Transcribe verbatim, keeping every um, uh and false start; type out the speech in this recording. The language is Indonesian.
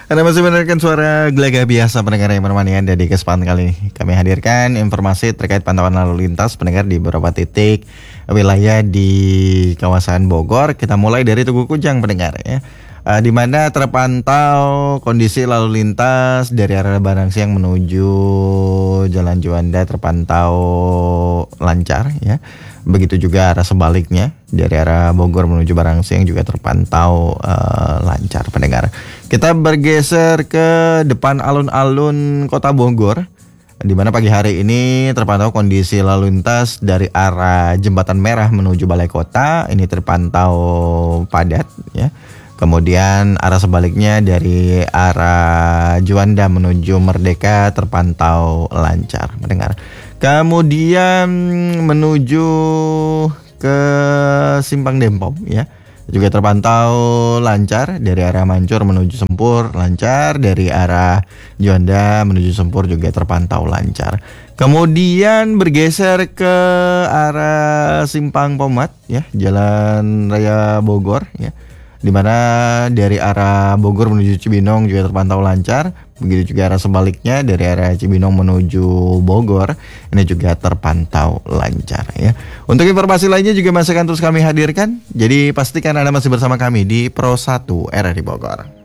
Anda masih mendengarkan suara Gelaga Biasa pendengar yang menemani Anda di kesempatan kali ini. Kami hadirkan informasi terkait pantauan lalu lintas pendengar di beberapa titik wilayah di kawasan Bogor. Kita mulai dari Tugu Kujang pendengar ya. Uh, di mana terpantau kondisi lalu lintas dari arah Baransiang menuju Jalan Juanda terpantau lancar ya. Begitu juga arah sebaliknya dari arah Bogor menuju Baransiang juga terpantau uh, lancar pendengar. Kita bergeser ke depan alun-alun Kota Bogor, di mana pagi hari ini terpantau kondisi lalu lintas dari arah Jembatan Merah menuju Balai Kota ini terpantau padat ya. Kemudian arah sebaliknya dari arah Juanda menuju Merdeka terpantau lancar mendengar. Kemudian menuju ke Simpang Dempom ya, juga terpantau lancar dari arah Mancur menuju Sempur lancar, dari arah Juanda menuju Sempur juga terpantau lancar. Kemudian bergeser ke arah Simpang Pomat ya, Jalan Raya Bogor ya, di mana dari arah Bogor menuju Cibinong juga terpantau lancar. Begitu juga arah sebaliknya dari arah Cibinong menuju Bogor ini juga terpantau lancar ya. Untuk informasi lainnya juga masih akan terus kami hadirkan. Jadi pastikan Anda masih bersama kami di Pro satu R R I Bogor.